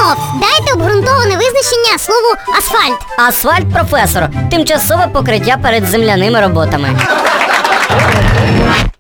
знов. Дайте обґрунтоване визначення слову асфальт. Асфальт, професор, тимчасове покриття перед земляними роботами.